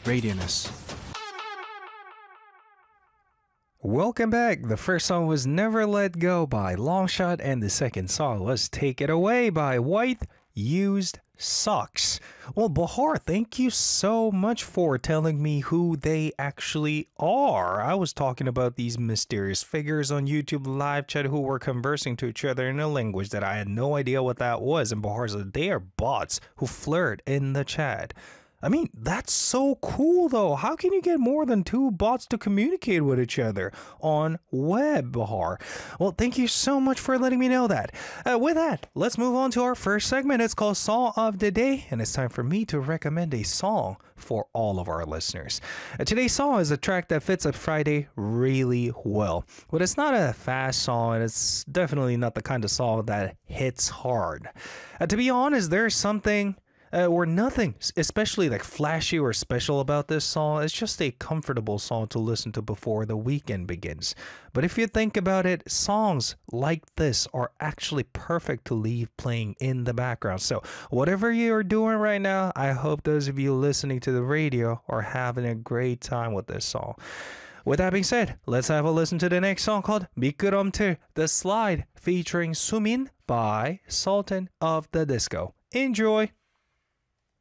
Radianus. Welcome back. The first song was Never Let Go by Longshot, and the second song was Take It Away by White Used Socks. Well, Bahar, thank you so much for telling me who they actually are. I was talking about these mysterious figures on YouTube live chat who were conversing to each other in a language that I had no idea what that was, and Bahar said they are bots who flirt in the chat. I mean, that's so cool though. How can you get more than 2 bots to communicate with each other on web, Bahar? Well, thank you so much for letting me know that. With that, let's move on to our first segment. It's called Song of the Day, and it's time for me to recommend a song for all of our listeners. Today's song is a track that fits a Friday really well. But it's not a fast song, and it's definitely not the kind of song that hits hard. To be honest, there's something or nothing especially like flashy or special about this song. It's just a comfortable song to listen to before the weekend begins. But if you think about it, songs like this are actually perfect to leave playing in the background. So whatever you're doing right now, I hope those of you listening to the radio are having a great time with this song. With that being said, let's have a listen to the next song called 미끄럼틀, The Slide, featuring Sumin by Sultan of the Disco. Enjoy!